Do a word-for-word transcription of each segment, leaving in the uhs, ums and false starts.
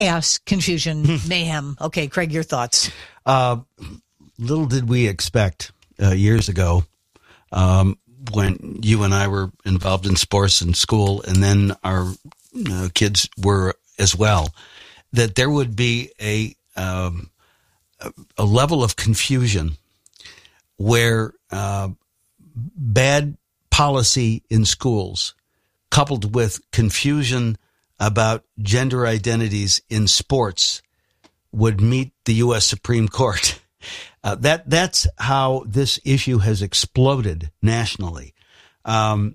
chaos, confusion, mayhem. Okay, Craig, your thoughts. Uh, little did we expect uh, years ago um, when you and I were involved in sports in school, and then our uh, kids were as well, that there would be a um, a level of confusion where uh, bad policy in schools coupled with confusion about gender identities in sports would meet the U S Supreme Court. Uh, that that's how this issue has exploded nationally. Um,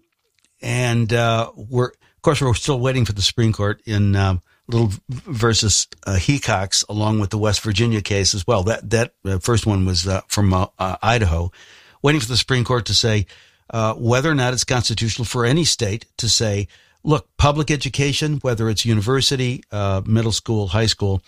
and uh, we're, of course, we're still waiting for the Supreme Court in uh, Little versus uh, Hecox, along with the West Virginia case as well. That that uh, first one was uh, from uh, uh, Idaho, waiting for the Supreme Court to say uh, whether or not it's constitutional for any state to say, look, public education, whether it's university, uh, middle school, high school,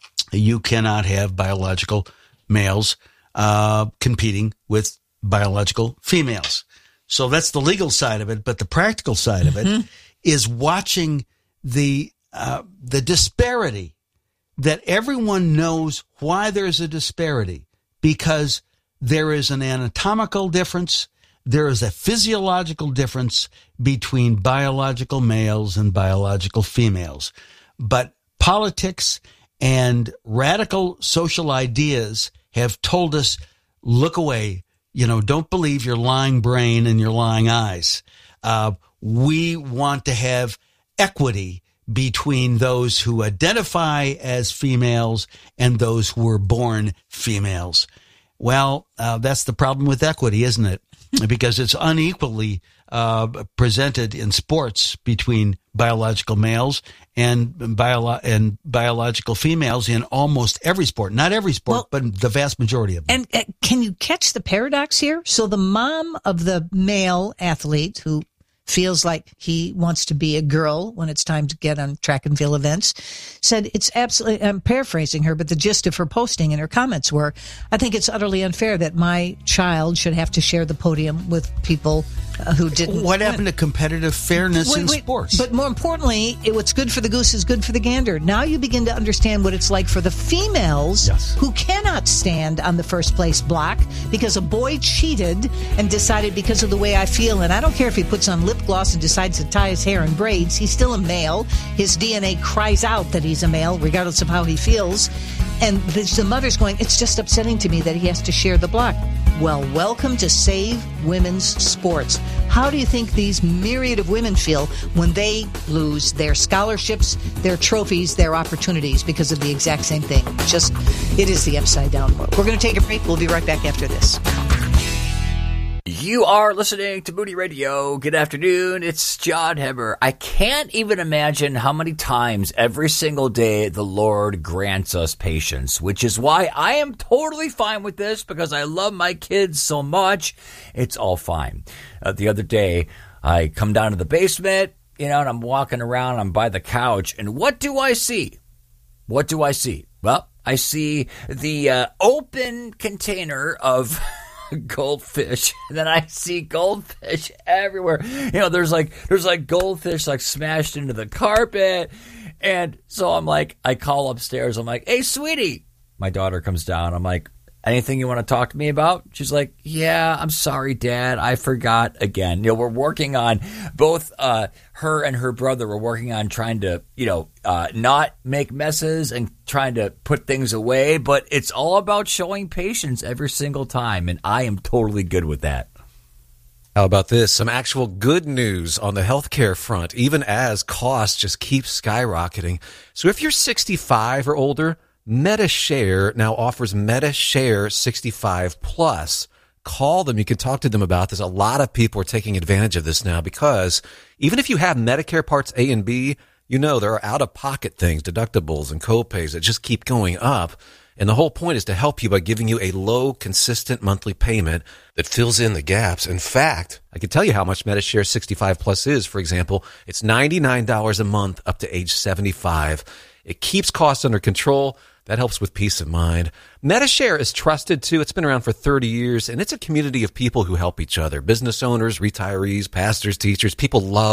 you cannot have biological males uh, competing with biological females. So that's the legal side of it. But the practical side of it mm-hmm. is watching the uh, the disparity, that everyone knows why there's a disparity, because there is an anatomical difference. There is a physiological difference between biological males and biological females. But politics and radical social ideas have told us, look away, you know, don't believe your lying brain and your lying eyes. Uh, we want to have equity between those who identify as females and those who were born females. Well, uh, that's the problem with equity, isn't it? Because it's unequally uh, presented in sports between biological males and bio- and biological females in almost every sport. Not every sport, well, but the vast majority of them. And uh, can you catch the paradox here? So the mom of the male athlete who feels like he wants to be a girl when it's time to get on track and field events, said it's absolutely, I'm paraphrasing her, but the gist of her posting and her comments were, I think it's utterly unfair that my child should have to share the podium with people uh, who didn't What win. happened to competitive fairness wait, in wait, sports? But more importantly, it, what's good for the goose is good for the gander. Now you begin to understand what it's like for the females yes. who cannot stand on the first place block because a boy cheated and decided because of the way I feel, and I don't care if he puts on lip gloss and decides to tie his hair in braids, he's still a male. His D N A cries out that he's a male, regardless of how he feels. And the, the mother's going, it's just upsetting to me that he has to share the block. Well, welcome to Save Women's Sports. How do you think these myriad of women feel when they lose their scholarships, their trophies, their opportunities because of the exact same thing? Just, it is the upside down world. We're going to take a break. We'll be right back after this. You are listening to Moody Radio. Good afternoon. It's John Hemmer. I can't even imagine how many times every single day the Lord grants us patience, which is why I am totally fine with this because I love my kids so much. It's all fine. Uh, the other day, I come down to the basement, you know, and I'm walking around. I'm by the couch. And what do I see? What do I see? Well, I see the uh, open container of goldfish, and then I see goldfish everywhere. You know, there's like there's like goldfish like smashed into the carpet, and so I'm like, I call upstairs. I'm like, hey, sweetie. My daughter comes down. I'm like, anything you want to talk to me about? She's like, yeah, I'm sorry, Dad. I forgot again. You know, we're working on both uh, her and her brother were working on trying to, you know, uh, not make messes and trying to put things away. But it's all about showing patience every single time. And I am totally good with that. How about this? Some actual good news on the healthcare front, even as costs just keep skyrocketing. So if you're sixty-five or older, MediShare now offers MediShare sixty-five plus. Call them. You can talk to them about this. A lot of people are taking advantage of this now because even if you have Medicare Parts A and B, you know there are out-of-pocket things, deductibles and copays that just keep going up. And the whole point is to help you by giving you a low, consistent monthly payment that fills in the gaps. In fact, I can tell you how much MediShare sixty-five plus is. For example, it's ninety-nine dollars a month up to age seventy-five. It keeps costs under control. That helps with peace of mind. MediShare is trusted, too. It's been around for thirty years, and it's a community of people who help each other. Business owners, retirees, pastors, teachers. People love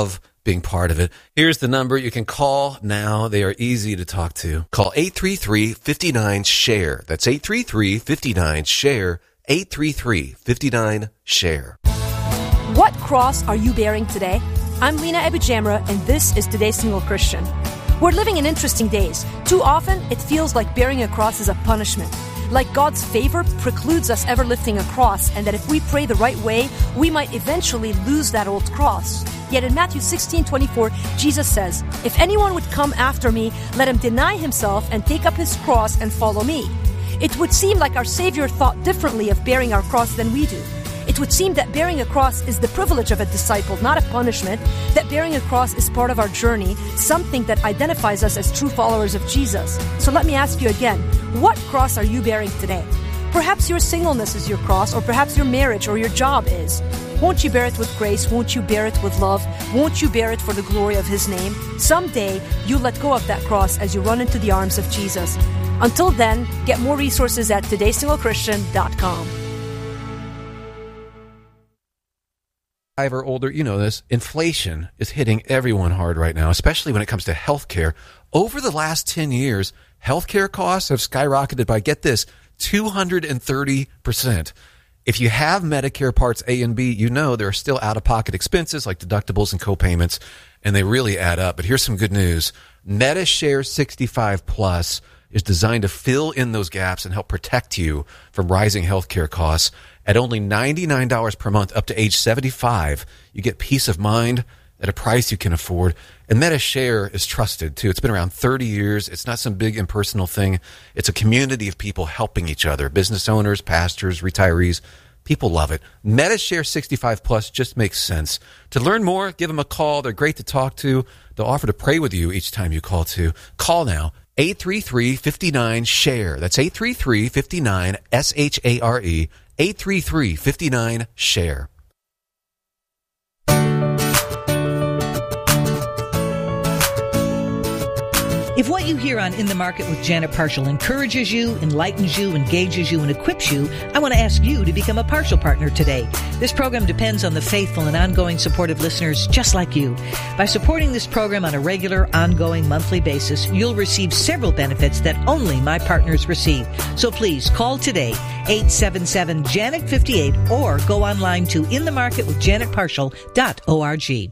being part of it. Here's the number you can call now. They are easy to talk to. Call eight three three, five nine, SHARE. That's eight three three, five nine, SHARE. eight three three, five nine, SHARE. What cross are you bearing today? I'm Lena Abujamra, and this is Today's Single Christian. We're living in interesting days. Too often, it feels like bearing a cross is a punishment. Like God's favor precludes us ever lifting a cross, and that if we pray the right way, we might eventually lose that old cross. Yet in Matthew sixteen twenty-four, Jesus says, "If anyone would come after me, let him deny himself and take up his cross and follow me." It would seem like our Savior thought differently of bearing our cross than we do. It would seem that bearing a cross is the privilege of a disciple, not a punishment, that bearing a cross is part of our journey, something that identifies us as true followers of Jesus. So let me ask you again, what cross are you bearing today? Perhaps your singleness is your cross, or perhaps your marriage or your job is. Won't you bear it with grace? Won't you bear it with love? Won't you bear it for the glory of His name? Someday, you'll let go of that cross as you run into the arms of Jesus. Until then, get more resources at today single christian dot com. Five or older, you know this, inflation is hitting everyone hard right now, especially when it comes to healthcare. Over the last ten years, healthcare costs have skyrocketed by, get this, two hundred thirty percent. If you have Medicare Parts A and B, you know there are still out-of-pocket expenses like deductibles and co-payments, and they really add up. But here's some good news. Medi-Share sixty-five Plus is designed to fill in those gaps and help protect you from rising healthcare costs. At only ninety-nine dollars per month up to age seventy-five, you get peace of mind at a price you can afford. And Medi-Share is trusted, too. It's been around thirty years. It's not some big impersonal thing. It's a community of people helping each other, business owners, pastors, retirees. People love it. Medi-Share sixty-five Plus just makes sense. To learn more, give them a call. They're great to talk to. They'll offer to pray with you each time you call, too. Call now. eight three three, five nine, SHARE. That's eight three three, five nine, S H A R E. eight three three, five nine, SHARE. If what you hear on In the Market with Janet Partial encourages you, enlightens you, engages you, and equips you, I want to ask you to become a Partial partner today. This program depends on the faithful and ongoing support of listeners just like you. By supporting this program on a regular, ongoing, monthly basis, you'll receive several benefits that only my partners receive. So please call today, eight seven seven, Janet fifty-eight, or go online to in the market with janet partial dot org.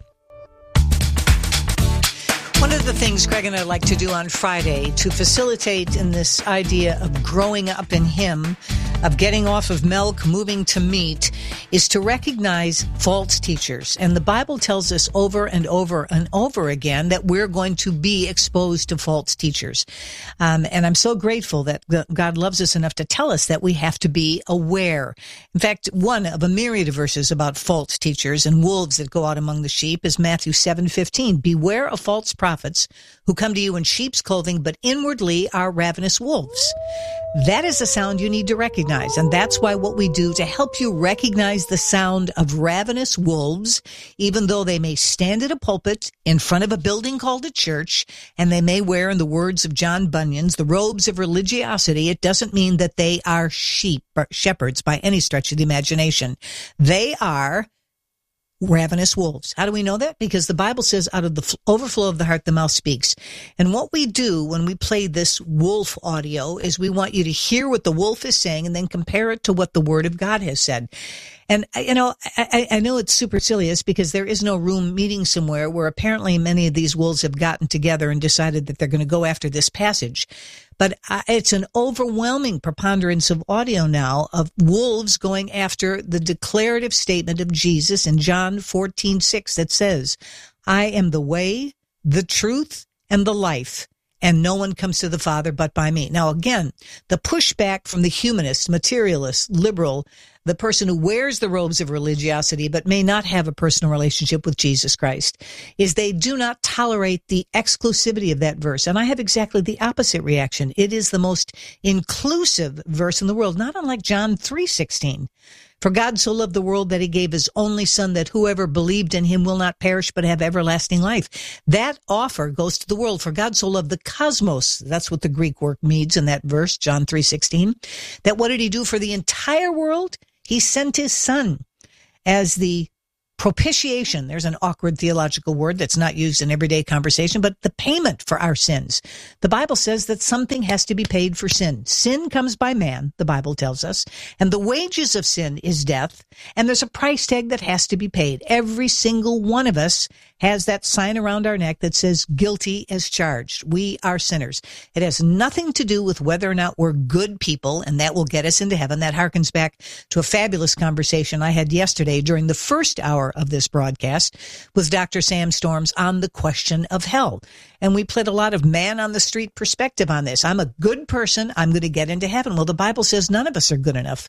One of the things Greg and I like to do on Friday to facilitate in this idea of growing up in Him, of getting off of milk, moving to meat, is to recognize false teachers. And the Bible tells us over and over and over again that we're going to be exposed to false teachers. Um, and I'm so grateful that God loves us enough to tell us that we have to be aware. In fact, one of a myriad of verses about false teachers and wolves that go out among the sheep is Matthew seven fifteen. Beware of false prophets who come to you in sheep's clothing, but inwardly are ravenous wolves. That is a sound you need to recognize, and that's why what we do to help you recognize the sound of ravenous wolves, even though they may stand at a pulpit in front of a building called a church, and they may wear, in the words of John Bunyan's, the robes of religiosity, it doesn't mean that they are sheep, shepherds by any stretch of the imagination. They are ravenous wolves. How do we know that? Because the Bible says out of the overflow of the heart, the mouth speaks. And what we do when we play this wolf audio is we want you to hear what the wolf is saying and then compare it to what the Word of God has said. And, you know, I, I know it's supercilious because there is no room meeting somewhere where apparently many of these wolves have gotten together and decided that they're going to go after this passage. But it's an overwhelming preponderance of audio now of wolves going after the declarative statement of Jesus in John fourteen six that says, I am the way, the truth, and the life, and no one comes to the Father but by me. Now, again, the pushback from the humanist, materialist, liberal, the person who wears the robes of religiosity but may not have a personal relationship with Jesus Christ, is they do not tolerate the exclusivity of that verse. And I have exactly the opposite reaction. It is the most inclusive verse in the world, not unlike John three sixteen. For God so loved the world that He gave His only Son, that whoever believed in Him will not perish but have everlasting life. That offer goes to the world. For God so loved the cosmos. That's what the Greek word means in that verse, John three sixteen. That what did He do for the entire world? He sent His Son as the propitiation. There's an awkward theological word that's not used in everyday conversation, but the payment for our sins. The Bible says that something has to be paid for sin. Sin comes by man, the Bible tells us, and the wages of sin is death, and there's a price tag that has to be paid. Every single one of us has that sign around our neck that says guilty as charged. We are sinners. It has nothing to do with whether or not we're good people, and that will get us into heaven. That harkens back to a fabulous conversation I had yesterday during the first hour of this broadcast with Doctor Sam Storms on the question of hell. And we played a lot of man on the street perspective on this. I'm a good person. I'm going to get into heaven. Well, the Bible says none of us are good enough.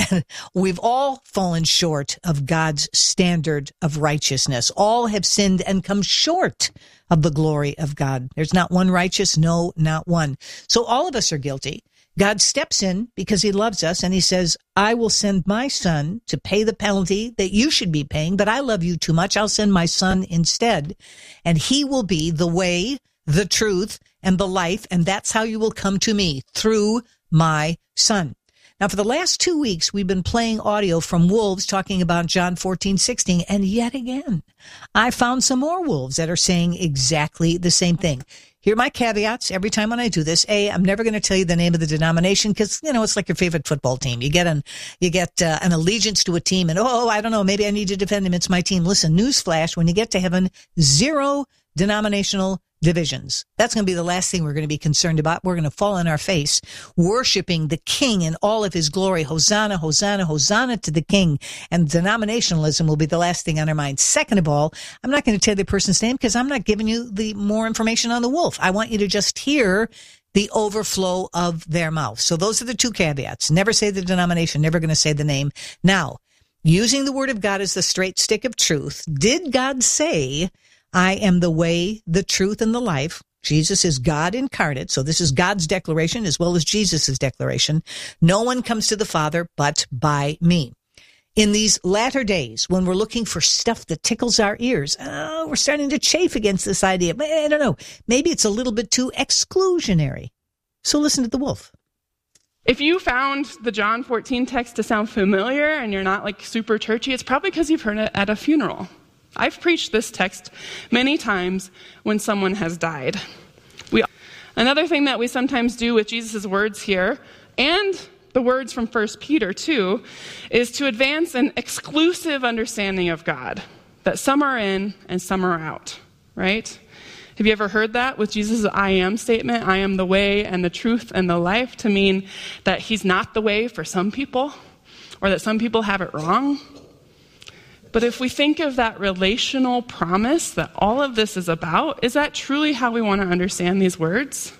We've all fallen short of God's standard of righteousness. All have sinned and come short of the glory of God. There's not one righteous. No, not one. So all of us are guilty. God steps in because he loves us, and he says, I will send my son to pay the penalty that you should be paying, but I love you too much. I'll send my son instead, and he will be the way, the truth, and the life, and that's how you will come to me, through my son. Now, for the last two weeks, we've been playing audio from wolves talking about John fourteen sixteen, and yet again, I found some more wolves that are saying exactly the same thing. Here are my caveats every time when I do this. A, I'm never going to tell you the name of the denomination because, you know, it's like your favorite football team. You get an, you get uh, an allegiance to a team and, oh, I don't know, maybe I need to defend them. It's my team. Listen, newsflash, when you get to heaven, zero denominational divisions. That's going to be the last thing we're going to be concerned about. We're going to fall on our face worshiping the King in all of his glory. Hosanna, Hosanna, Hosanna to the King. And denominationalism will be the last thing on our mind. Second of all, I'm not going to tell you the person's name because I'm not giving you the more information on the wolf. I want you to just hear the overflow of their mouth. So those are the two caveats. Never say the denomination, never going to say the name. Now, using the word of God as the straight stick of truth, did God say, I am the way, the truth, and the life? Jesus is God incarnate, so this is God's declaration as well as Jesus' declaration. No one comes to the Father but by me. In these latter days, when we're looking for stuff that tickles our ears, oh, we're starting to chafe against this idea. But I don't know. Maybe it's a little bit too exclusionary. So listen to the wolf. If you found the John fourteen text to sound familiar and you're not like super churchy, it's probably because you've heard it at a funeral. I've preached this text many times when someone has died. We, another thing that we sometimes do with Jesus' words here, and the words from First Peter too, is to advance an exclusive understanding of God, that some are in and some are out, right? Have you ever heard that with Jesus' I am statement, I am the way and the truth and the life, to mean that he's not the way for some people, or that some people have it wrong? But if we think of that relational promise that all of this is about, is that truly how we want to understand these words?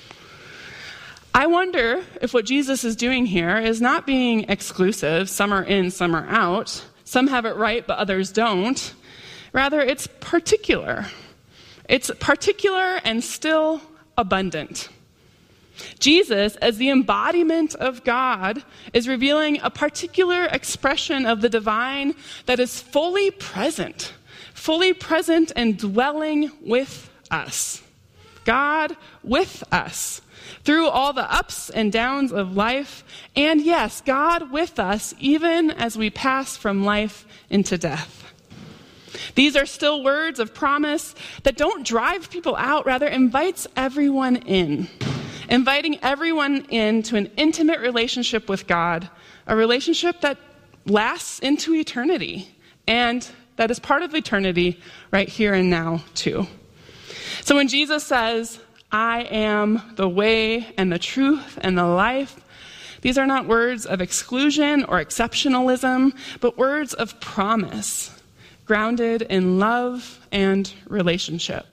I wonder if what Jesus is doing here is not being exclusive, some are in, some are out, some have it right but others don't. Rather, it's particular. It's particular and still abundant. Jesus, as the embodiment of God, is revealing a particular expression of the divine that is fully present, fully present and dwelling with us. God with us through all the ups and downs of life, and yes, God with us even as we pass from life into death. These are still words of promise that don't drive people out, rather invites everyone in. Inviting everyone into an intimate relationship with God, a relationship that lasts into eternity, and that is part of eternity right here and now too. So when Jesus says, I am the way and the truth and the life, these are not words of exclusion or exceptionalism, but words of promise, grounded in love and relationship.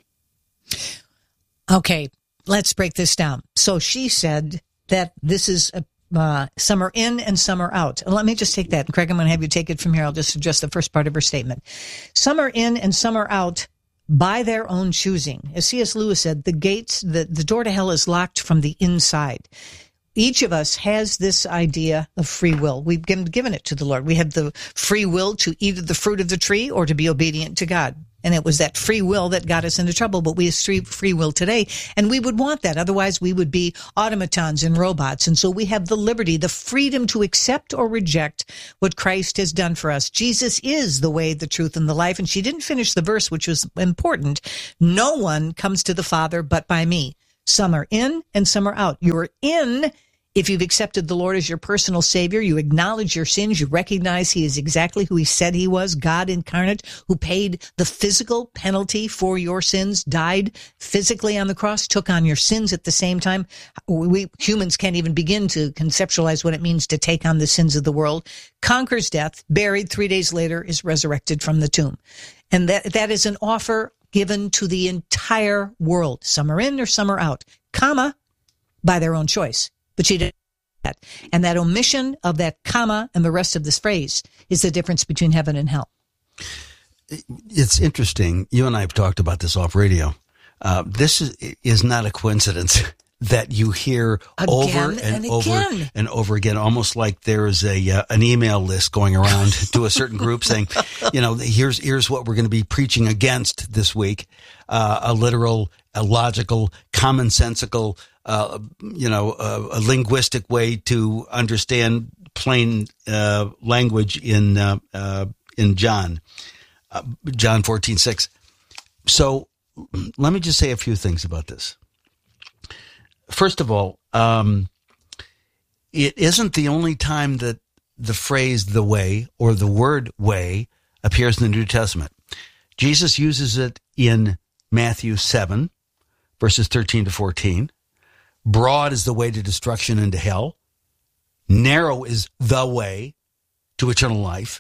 Okay. Let's break this down. So she said that this is, a, uh, some are in and some are out. And let me just take that. And Craig, I'm going to have you take it from here. I'll just suggest the first part of her statement. Some are in and some are out by their own choosing. As C S Lewis said, the gates, the, the door to hell is locked from the inside. each of us has this idea of free will. We've given, given it to the Lord. We have the free will to eat of the fruit of the tree or to be obedient to God. And it was that free will that got us into trouble, but we have free will today, and we would want that. Otherwise, we would be automatons and robots. And so we have the liberty, the freedom to accept or reject what Christ has done for us. Jesus is the way, the truth, and the life. And she didn't finish the verse, which was important. No one comes to the Father but by me. Some are in and some are out. You're in if you've accepted the Lord as your personal Savior. You acknowledge your sins. You recognize He is exactly who He said He was, God incarnate, who paid the physical penalty for your sins, died physically on the cross, took on your sins at the same time. We humans can't even begin to conceptualize what it means to take on the sins of the world. Conquers death, buried, three days later is resurrected from the tomb. And that that is an offer given to the entire world. Some are in or some are out, comma, by their own choice. But she did that. And that omission of that comma and the rest of this phrase is the difference between heaven and hell. It's interesting. You and I have talked about this off radio. Uh, this is, is not a coincidence that you hear again over and, and over again. and over again, almost like there is a uh, an email list going around to a certain group saying, you know, here's here's what we're going to be preaching against this week: uh, a literal, a logical, commonsensical, uh, you know, uh, a linguistic way to understand plain uh, language in uh, uh, in John, uh, John fourteen six. So let me just say a few things about this. First of all, um, it isn't the only time that the phrase "the way" or the word "way" appears in the New Testament. Jesus uses it in Matthew seven, verses thirteen to fourteen. Broad is the way to destruction and to hell. Narrow is the way to eternal life.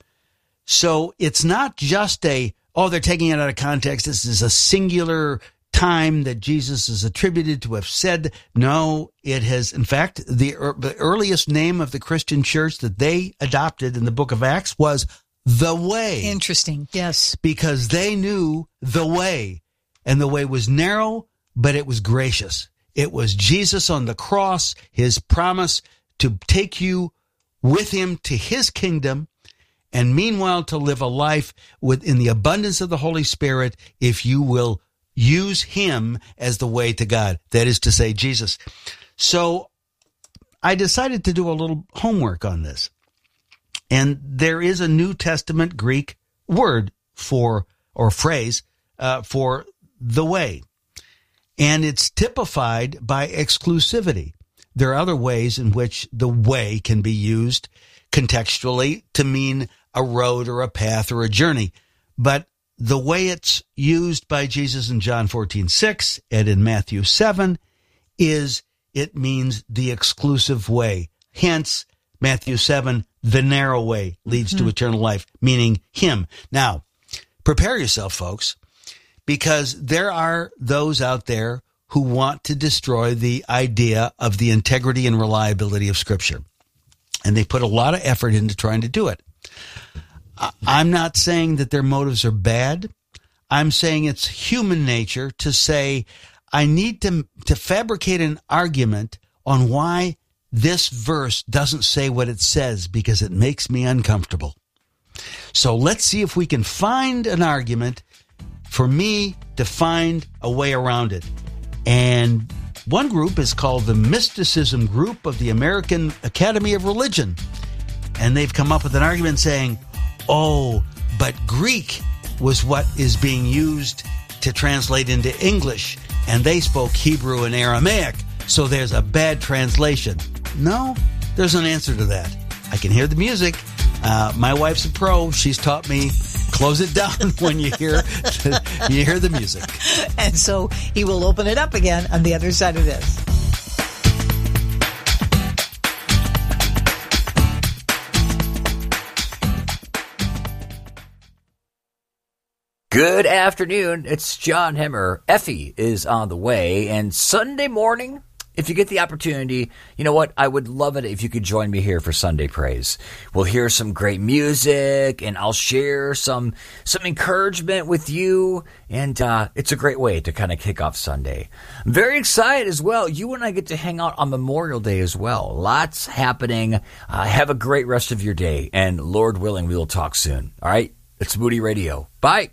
So it's not just a, oh, they're taking it out of context. This is a singular time that Jesus is attributed to have said. No, it has, in fact, the, the earliest name of the Christian church that they adopted in the book of Acts was the way. Interesting, yes. Because they knew the way, and the way was narrow, but it was gracious. It was Jesus on the cross, his promise to take you with him to his kingdom, and meanwhile to live a life within the abundance of the Holy Spirit if you will use him as the way to God. That is to say, Jesus. So I decided to do a little homework on this. And there is a New Testament Greek word for, or phrase, uh, for the way. And it's typified by exclusivity. There are other ways in which the way can be used contextually to mean a road or a path or a journey. But the way it's used by Jesus in John fourteen six and in Matthew seven is it means the exclusive way. Hence, Matthew seven, the narrow way leads mm-hmm. to eternal life, meaning him. Now, prepare yourself, folks, because there are those out there who want to destroy the idea of the integrity and reliability of Scripture. And they put a lot of effort into trying to do it. I'm not saying that their motives are bad. I'm saying it's human nature to say, I need to, to fabricate an argument on why this verse doesn't say what it says because it makes me uncomfortable. So let's see if we can find an argument for me to find a way around it. And one group is called the Mysticism Group of the American Academy of Religion. And they've come up with an argument saying, oh, but Greek was what is being used to translate into English, and they spoke Hebrew and Aramaic, so there's a bad translation. No, there's an answer to that. I can hear the music. Uh, my wife's a pro. She's taught me close it down when you hear you hear the music. And so he will open it up again on the other side of this. Good afternoon. It's John Hemmer. Effie is on the way, and Sunday morning, if you get the opportunity, you know what? I would love it if you could join me here for Sunday Praise. We'll hear some great music, and I'll share some some encouragement with you, and uh, it's a great way to kind of kick off Sunday. I'm very excited as well. You and I get to hang out on Memorial Day as well. Lots happening. Uh, have a great rest of your day, and Lord willing, we will talk soon. All right? It's Moody Radio. Bye.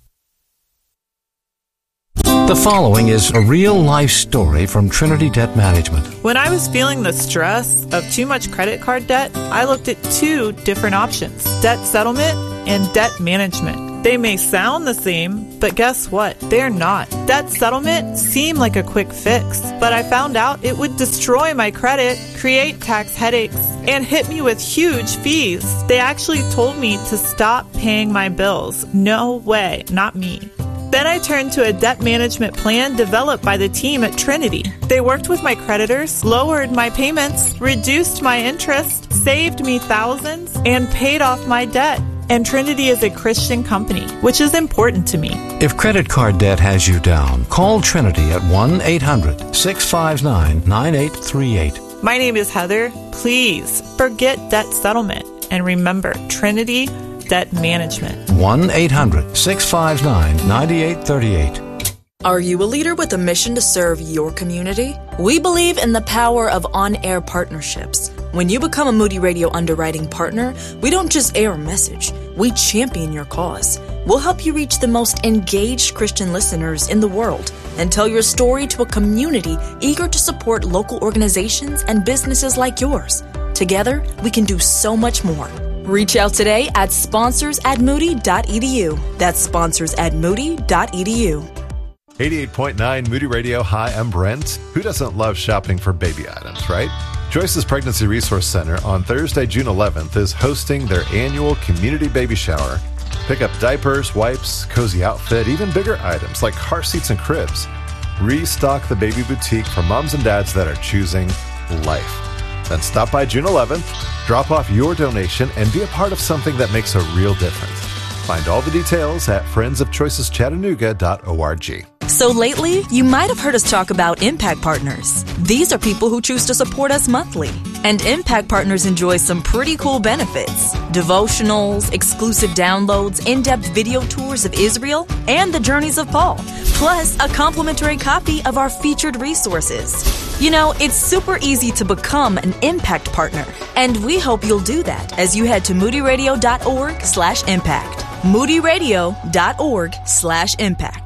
The following is a real-life story from Trinity Debt Management. When I was feeling the stress of too much credit card debt, I looked at two different options, debt settlement and debt management. They may sound the same, but guess what? They're not. Debt settlement seemed like a quick fix, but I found out it would destroy my credit, create tax headaches, and hit me with huge fees. They actually told me to stop paying my bills. No way, not me. Then I turned to a debt management plan developed by the team at Trinity. They worked with my creditors, lowered my payments, reduced my interest, saved me thousands, and paid off my debt. And Trinity is a Christian company, which is important to me. If credit card debt has you down, call Trinity at one eight hundred six five nine nine eight three eight. My name is Heather. Please forget debt settlement and remember Trinity Debt Management. one eight hundred six five nine nine eight three eight. Are you a leader with a mission to serve your community? We believe in the power of on-air partnerships. When you become a Moody Radio underwriting partner, we don't just air a message, we champion your cause. We'll help you reach the most engaged Christian listeners in the world and tell your story to a community eager to support local organizations and businesses like yours. Together, we can do so much more. Reach out today at sponsors at moody dot e d u. That's sponsors at moody dot e d u. eighty-eight point nine Moody Radio. Hi, I'm Brent. Who doesn't love shopping for baby items, right? Joyce's Pregnancy Resource Center on Thursday, June eleventh is hosting their annual community baby shower. Pick up diapers, wipes, cozy outfit, even bigger items like car seats and cribs. Restock the baby boutique for moms and dads that are choosing life. Then stop by June eleventh, drop off your donation, and be a part of something that makes a real difference. Find all the details at friends of choices chattanooga dot org. So lately, you might have heard us talk about Impact Partners. These are people who choose to support us monthly. And Impact Partners enjoy some pretty cool benefits. Devotionals, exclusive downloads, in-depth video tours of Israel, and the journeys of Paul. Plus, a complimentary copy of our featured resources. You know, it's super easy to become an Impact Partner. And we hope you'll do that as you head to moody radio dot org slash impact. moody radio dot org slash impact.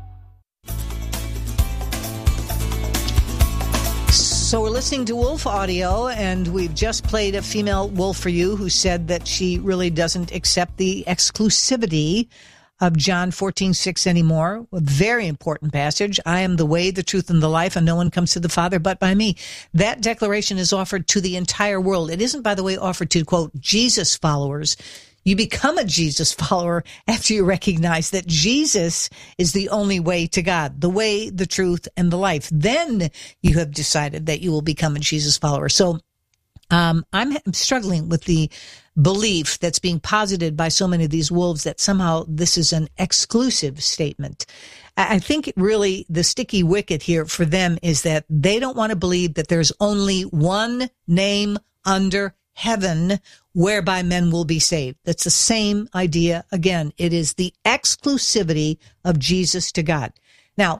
So we're listening to Wolf Audio, and we've just played a female wolf for you who said that she really doesn't accept the exclusivity of John fourteen six anymore. A very important passage. I am the way, the truth, and the life, and no one comes to the Father but by me. That declaration is offered to the entire world. It isn't, by the way, offered to, quote, Jesus followers. You become a Jesus follower after you recognize that Jesus is the only way to God, the way, the truth, and the life. Then you have decided that you will become a Jesus follower. So um, I'm struggling with the belief that's being posited by so many of these wolves that somehow this is an exclusive statement. I think really the sticky wicket here for them is that they don't want to believe that there's only one name under heaven whereby men will be saved. That's the same idea. Again, it is the exclusivity of Jesus to God. Now,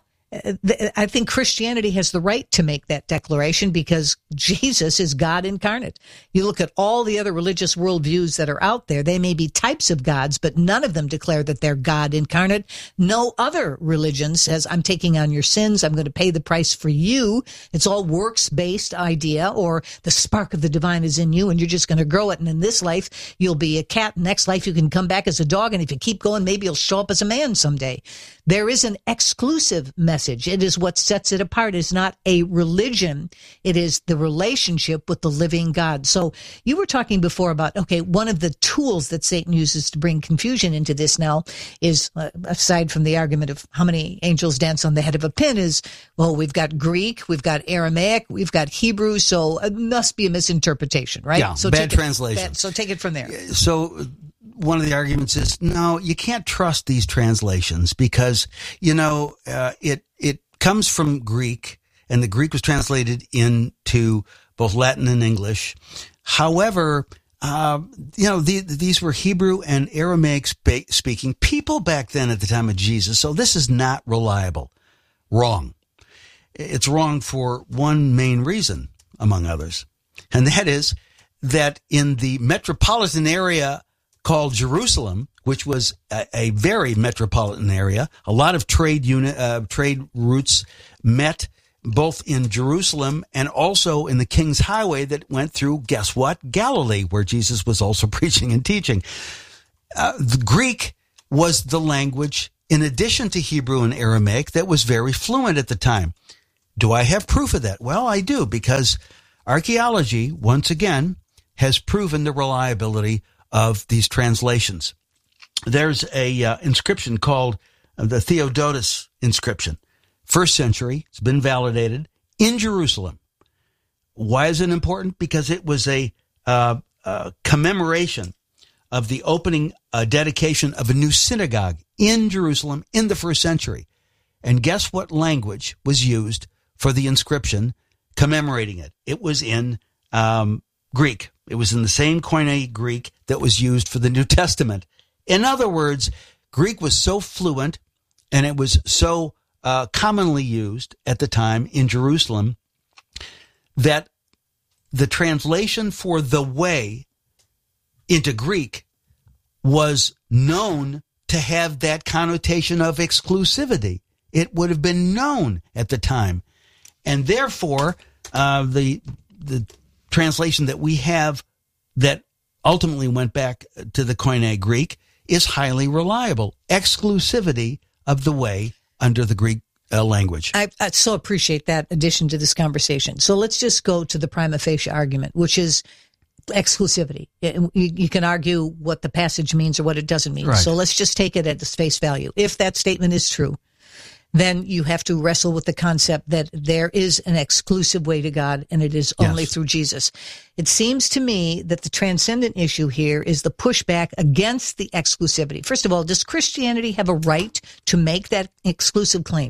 I think Christianity has the right to make that declaration because Jesus is God incarnate. You look at all the other religious worldviews that are out there, they may be types of gods, but none of them declare that they're God incarnate. No other religion says, I'm taking on your sins, I'm going to pay the price for you. It's all works-based idea, or the spark of the divine is in you and you're just going to grow it. And in this life, you'll be a cat. Next life, you can come back as a dog. And if you keep going, maybe you'll show up as a man someday. There is an exclusive message. It is what sets it apart. It's not a religion. It is the relationship with the living God. So you were talking before about, okay, one of the tools that Satan uses to bring confusion into this now is, uh, aside from the argument of how many angels dance on the head of a pin, is, well, we've got Greek, we've got Aramaic, we've got Hebrew, so it must be a misinterpretation, right? Yeah, so bad take translation. It, bad, so take it from there. So one of the arguments is, no, you can't trust these translations because, you know, uh, it, it comes from Greek and the Greek was translated into both Latin and English. However, uh, you know, the, these were Hebrew and Aramaic sp- speaking people back then at the time of Jesus. So this is not reliable. Wrong. It's wrong for one main reason, among others. And that is that in the metropolitan area called Jerusalem, which was a, a very metropolitan area, a lot of trade unit, uh, trade routes met both in Jerusalem and also in the King's Highway that went through, guess what? Galilee, where Jesus was also preaching and teaching. Uh, the Greek was the language, in addition to Hebrew and Aramaic, that was very fluent at the time. Do I have proof of that? Well, I do, because archaeology, once again, has proven the reliability of these translations. There's a uh, inscription called the Theodotus inscription. First century, it's been validated, in Jerusalem. Why is it important? Because it was a uh, uh, commemoration of the opening uh, dedication of a new synagogue in Jerusalem in the first century. And guess what language was used for the inscription commemorating it? It was in um, Greek. It was in the same Koine Greek that was used for the New Testament. In other words, Greek was so fluent and it was so uh, commonly used at the time in Jerusalem that the translation for the way into Greek was known to have that connotation of exclusivity. It would have been known at the time. And therefore, uh, the the translation that we have that ultimately went back to the Koine Greek is highly reliable. Exclusivity of the way under the Greek uh, language. I, I so appreciate that addition to this conversation. So let's just go to the prima facie argument, which is exclusivity. You, you can argue what the passage means or what it doesn't mean. Right. So let's just take it at its face value. If that statement is true, then you have to wrestle with the concept that there is an exclusive way to God, and it is only Yes. through Jesus. It seems to me that the transcendent issue here is the pushback against the exclusivity. First of all, does Christianity have a right to make that exclusive claim?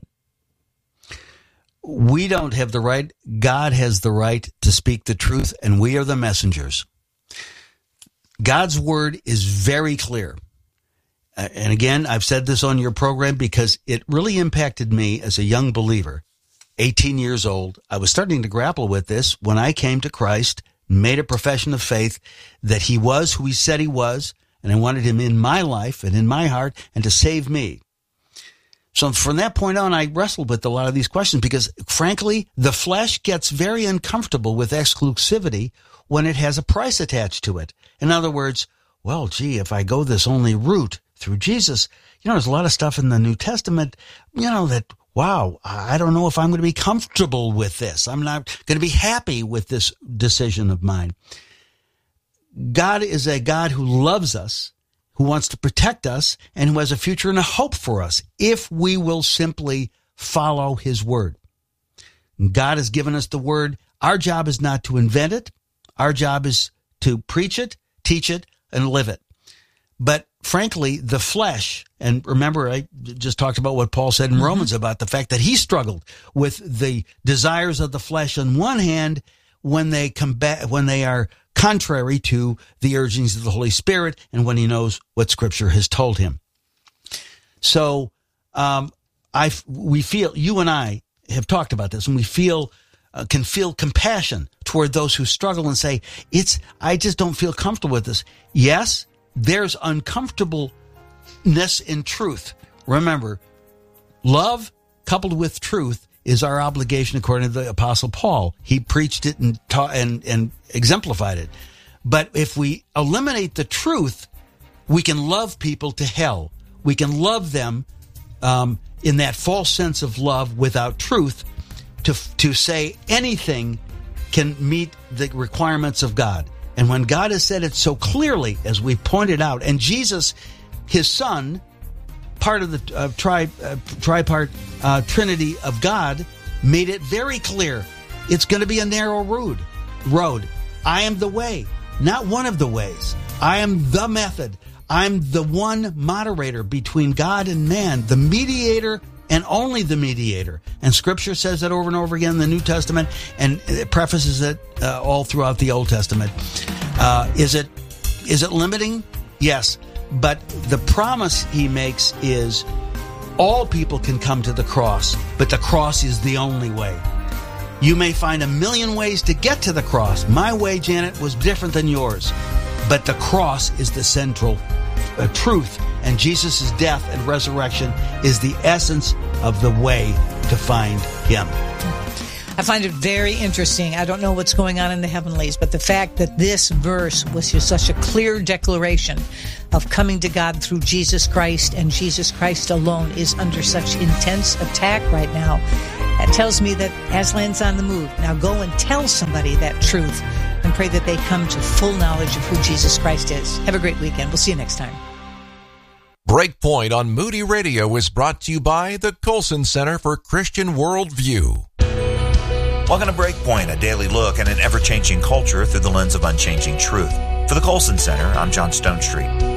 We don't have the right. God has the right to speak the truth, and we are the messengers. God's word is very clear. Uh, and again, I've said this on your program because it really impacted me as a young believer, eighteen years old. I was starting to grapple with this when I came to Christ, made a profession of faith that he was who he said he was, and I wanted him in my life and in my heart and to save me. So from that point on, I wrestled with a lot of these questions because, frankly, the flesh gets very uncomfortable with exclusivity when it has a price attached to it. In other words, well, gee, if I go this only route through Jesus, you know, there's a lot of stuff in the New Testament, you know, that, wow, I don't know if I'm going to be comfortable with this. I'm not going to be happy with this decision of mine. God is a God who loves us, who wants to protect us, and who has a future and a hope for us if we will simply follow his word. God has given us the word. Our job is not to invent it. Our job is to preach it, teach it, and live it. But frankly, the flesh, and remember, I just talked about what Paul said in mm-hmm. Romans about the fact that he struggled with the desires of the flesh on one hand when they combat, when they are contrary to the urgings of the Holy Spirit and when he knows what Scripture has told him. So, um, I, we feel, you and I have talked about this, and we feel, uh, can feel compassion toward those who struggle and say, it's, I just don't feel comfortable with this. Yes, there's uncomfortableness in truth. Remember, love coupled with truth is our obligation according to the Apostle Paul. He preached it and taught and, and exemplified it. But if we eliminate the truth, we can love people to hell. We can love them um, in that false sense of love without truth. To to say anything can meet the requirements of God. And when God has said it so clearly, as we pointed out, and Jesus, his son, part of the uh, tri, uh, tripart uh, Trinity of God, made it very clear. It's going to be a narrow road. Road. I am the way, not one of the ways. I am the method. I'm the one moderator between God and man, the mediator and only the mediator. And Scripture says that over and over again in the New Testament, and it prefaces it uh, all throughout the Old Testament. Uh, is it is it limiting? Yes. But the promise he makes is all people can come to the cross, but the cross is the only way. You may find a million ways to get to the cross. My way, Janet, was different than yours. But the cross is the central uh, truth. And Jesus' death and resurrection is the essence of the way to find him. I find it very interesting. I don't know what's going on in the heavenlies, but the fact that this verse was just such a clear declaration of coming to God through Jesus Christ and Jesus Christ alone is under such intense attack right now. That tells me that Aslan's on the move. Now go and tell somebody that truth and pray that they come to full knowledge of who Jesus Christ is. Have a great weekend. We'll see you next time. Breakpoint on Moody Radio is brought to you by the Colson Center for Christian Worldview. Welcome to Breakpoint, a daily look at an ever-changing culture through the lens of unchanging truth. For the Colson Center, I'm John Stonestreet.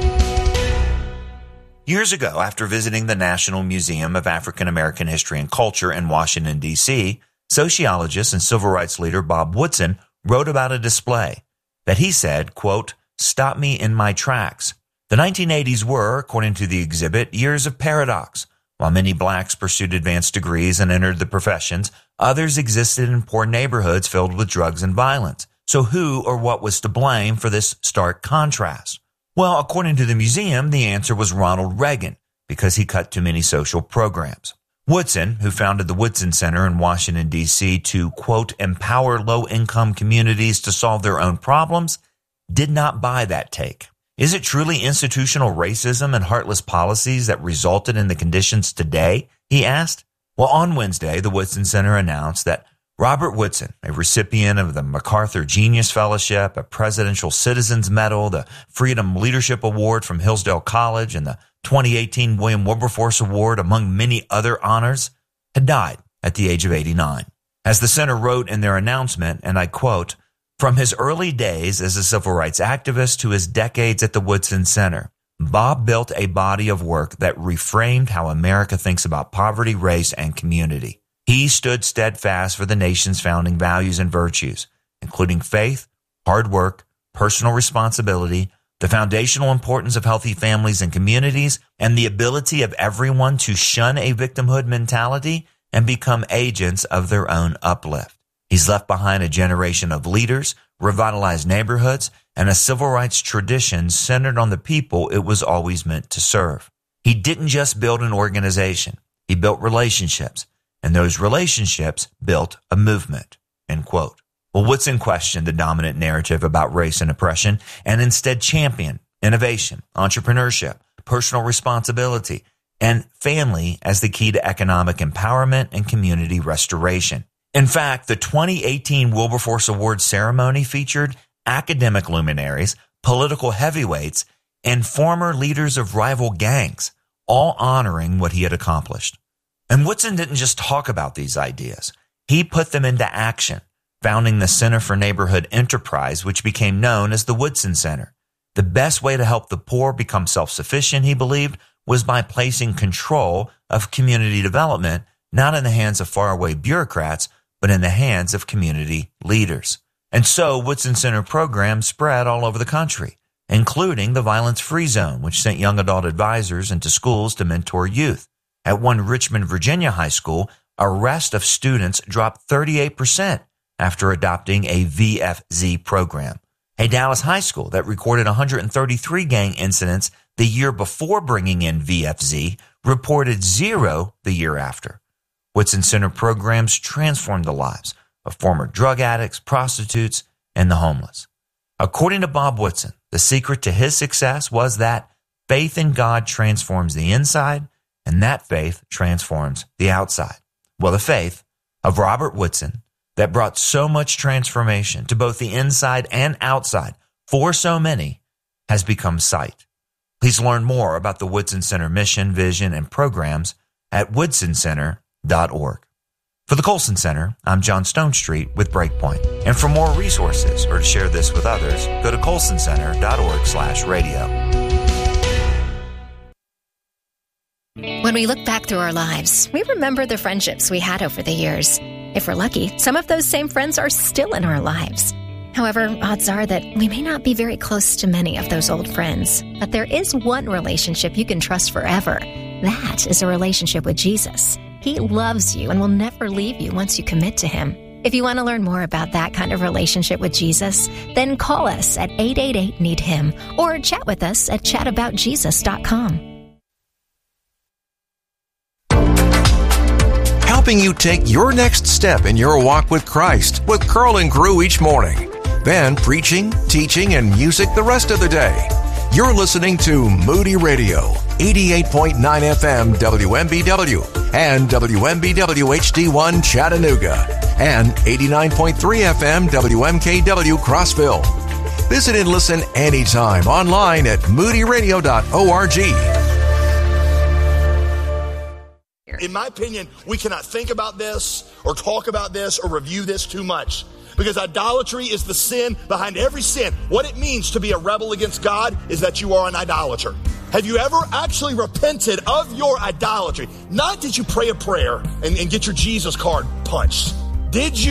Years ago, after visiting the National Museum of African American History and Culture in Washington, D C, sociologist and civil rights leader Bob Woodson wrote about a display that he said, quote, "Stop me in my tracks." The nineteen eighties were, according to the exhibit, years of paradox. While many blacks pursued advanced degrees and entered the professions, others existed in poor neighborhoods filled with drugs and violence. So who or what was to blame for this stark contrast? Well, according to the museum, the answer was Ronald Reagan, because he cut too many social programs. Woodson, who founded the Woodson Center in Washington, D C to, quote, empower low-income communities to solve their own problems, did not buy that take. Is it truly institutional racism and heartless policies that resulted in the conditions today? He asked. Well, on Wednesday, the Woodson Center announced that Robert Woodson, a recipient of the MacArthur Genius Fellowship, a Presidential Citizens Medal, the Freedom Leadership Award from Hillsdale College, and the twenty eighteen William Wilberforce Award, among many other honors, had died at the age of eighty-nine. As the center wrote in their announcement, and I quote, "From his early days as a civil rights activist to his decades at the Woodson Center, Bob built a body of work that reframed how America thinks about poverty, race, and community. He stood steadfast for the nation's founding values and virtues, including faith, hard work, personal responsibility, the foundational importance of healthy families and communities, and the ability of everyone to shun a victimhood mentality and become agents of their own uplift. He's left behind a generation of leaders, revitalized neighborhoods, and a civil rights tradition centered on the people it was always meant to serve. He didn't just build an organization. He built relationships, and those relationships built a movement," end quote. Well, Woodson questioned the dominant narrative about race and oppression and instead championed innovation, entrepreneurship, personal responsibility, and family as the key to economic empowerment and community restoration. In fact, the twenty eighteen Wilberforce Award ceremony featured academic luminaries, political heavyweights, and former leaders of rival gangs, all honoring what he had accomplished. And Woodson didn't just talk about these ideas. He put them into action, founding the Center for Neighborhood Enterprise, which became known as the Woodson Center. The best way to help the poor become self-sufficient, he believed, was by placing control of community development not in the hands of faraway bureaucrats, but in the hands of community leaders. And so Woodson Center programs spread all over the country, including the Violence-Free Zone, which sent young adult advisors into schools to mentor youth. At one Richmond, Virginia high school, arrest of students dropped thirty-eight percent after adopting a V F Z program. A Dallas high school that recorded one hundred thirty-three gang incidents the year before bringing in V F Z reported zero the year after. Woodson Center programs transformed the lives of former drug addicts, prostitutes, and the homeless. According to Bob Woodson, the secret to his success was that faith in God transforms the inside, and that faith transforms the outside. Well, the faith of Robert Woodson that brought so much transformation to both the inside and outside for so many has become sight. Please learn more about the Woodson Center mission, vision, and programs at woodson center dot org. For the Colson Center, I'm John Stonestreet with Breakpoint. And for more resources or to share this with others, go to colson center dot org slash radio. When When we look back through our lives, we remember the friendships we had over the years. If we're lucky, some of those same friends are still in our lives. However, odds are that we may not be very close to many of those old friends. But there is one relationship you can trust forever. That is a relationship with Jesus. He loves you and will never leave you once you commit to Him. If you want to learn more about that kind of relationship with Jesus, then call us at eight eight eight, need him or chat with us at chat about jesus dot com. Helping you take your next step in your walk with Christ with Curl and Crew each morning. Then preaching, teaching, and music the rest of the day. You're listening to Moody Radio, eighty-eight point nine F M W M B W and W M B W H D one Chattanooga and eighty-nine point three F M W M K W Crossville. Visit and listen anytime online at moody radio dot org. In my opinion, we cannot think about this or talk about this or review this too much. Because idolatry is the sin behind every sin. What it means to be a rebel against God is that you are an idolater. Have you ever actually repented of your idolatry? Not did you pray a prayer and, and get your Jesus card punched. Did you